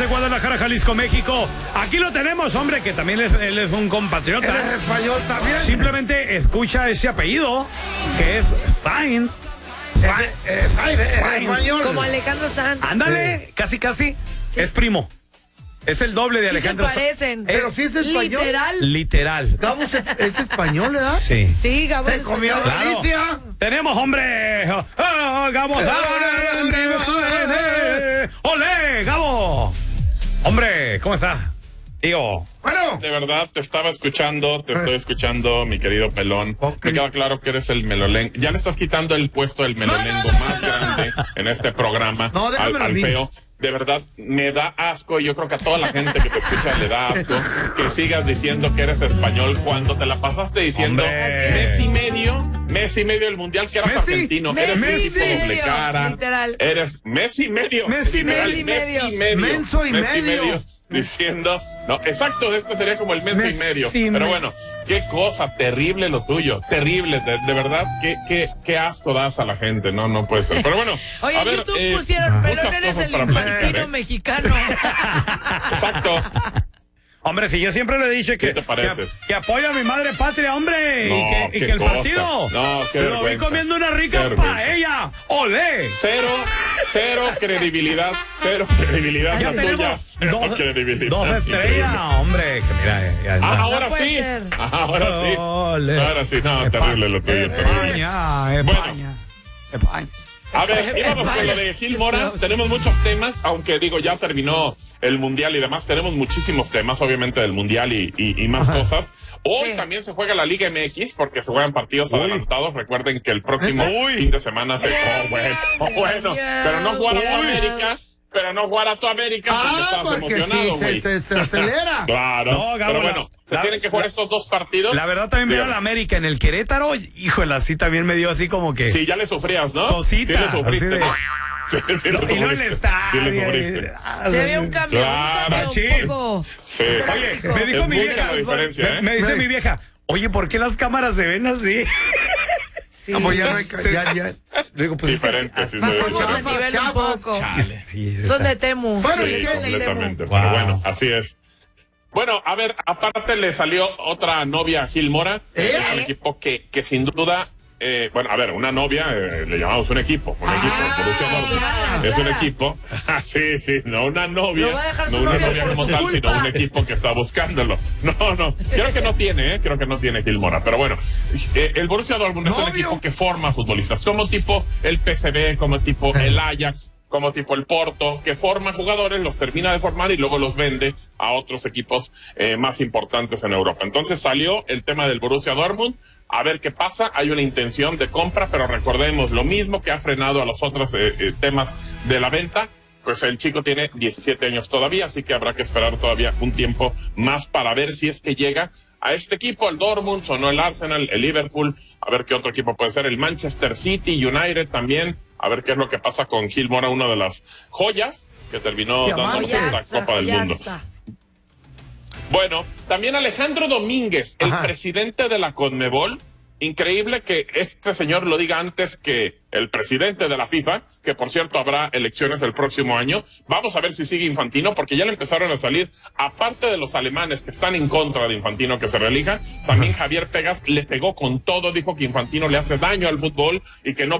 desde Guadalajara, Jalisco, México. Aquí lo tenemos, hombre, que también él es un compatriota. ¿Él es español también? Simplemente escucha ese apellido, que es Sainz. Español. Como Alejandro Sanz. Ándale, casi. Sí. Es primo. Es el doble de Sí Alejandro se parecen. Pero si es español. Literal. Gabo es español, ¿verdad? Sí. Sí, Gabo es ¿Te comió español. Galicia? Tenemos, hombre. Gabo. ¡Olé, Gabo! Hombre, ¿cómo estás? Tío. Bueno. De verdad, te estoy escuchando, mi querido pelón. Me queda claro que eres el melolengo. Ya le estás quitando el puesto del melolengo más grande en este programa al feo. De verdad, me da asco, y yo creo que a toda la gente que te escucha le da asco que sigas diciendo que eres español cuando te la pasaste diciendo mes y medio del mundial que eras argentino, eres un tipo doble cara, literal. eres mes y medio, Menso y medio. Diciendo, no, exacto, este sería como el menso y medio, pero bueno, qué cosa terrible lo tuyo, terrible, de verdad, qué asco das a la gente, no puede ser, pero bueno. Oye, a ver, YouTube pusieron, pelón, eres el infantino mexicano. Exacto. Hombre, si yo siempre le he dicho ¿Qué te pareces? que apoya a mi madre patria, hombre, No, y que el cosa. partido No, qué lo vi vergüenza. comiendo una rica paella. ¡Olé! Cero credibilidad Ya la tuya. Cero credibilidad. Dos estrellas, hombre, que mira. Ahora No puede sí. ser. Ahora sí, no, terrible lo tuyo. España. A ver, íbamos con lo de Gil Mora. Tenemos muchos temas, aunque digo, ya terminó el Mundial y demás. Tenemos muchísimos temas, obviamente, del Mundial y más cosas. Hoy también se juega la Liga MX porque se juegan partidos adelantados. Recuerden que el próximo fin de semana se... bueno, pero no jugará tu América. Pero no jugar a tu América porque estás emocionado, güey. Se acelera. Claro. No, Gabo, pero bueno, se tienen que jugar estos dos partidos. La verdad también veo a la América en el Querétaro. Híjole, así también me dio así como que... Sí, ya le sufrías, ¿no? Cosita. Sí le sufriste, así de... ¿no? Sí, y no en el estadio. Sí le sufriste. Se ve un cambio, un poco. Sí. Oye, me dijo es mi mucha vieja. la diferencia, ¿eh? Me dice mi vieja, oye, ¿por qué las cámaras se ven así? Sí. Como ya no hay... Ya. Digo, pues diferente, sí, Bajamos el nivel un poco. sí, Son de Temu. Bueno, Sí, completamente. Wow. Pero bueno, así es. Bueno, a ver, aparte le salió otra novia a Gil Mora. Es un equipo que sin duda... bueno, a ver, una novia, le llamamos un equipo, Borussia Dortmund. Clara. Es un equipo, sí, no una novia, No va a dejar su no una novia novia por como tu tal, culpa. sino un equipo que está buscándolo. No, creo que no tiene Gil Mora, pero bueno, el Borussia Dortmund es un equipo que forma futbolistas, como tipo el PSV, como tipo el Ajax, como tipo el Porto, que forma jugadores, los termina de formar y luego los vende a otros equipos más importantes en Europa. Entonces salió el tema del Borussia Dortmund, a ver qué pasa, hay una intención de compra, pero recordemos, lo mismo que ha frenado a los otros temas de la venta, pues el chico tiene 17 años todavía, así que habrá que esperar todavía un tiempo más para ver si es que llega a este equipo, el Dortmund, sonó el Arsenal, el Liverpool, a ver qué otro equipo puede ser, el Manchester City, United también, a ver qué es lo que pasa con Gil Mora, una de las joyas que terminó dándonos esta Copa del Mundo. Bueno, también Alejandro Domínguez, el presidente de la CONMEBOL. Increíble que este señor lo diga antes que el presidente de la FIFA, que por cierto habrá elecciones el próximo año. Vamos a ver si sigue Infantino, porque ya le empezaron a salir, aparte de los alemanes que están en contra de Infantino que se reelija, también Javier Pegas le pegó con todo, dijo que Infantino le hace daño al fútbol y que no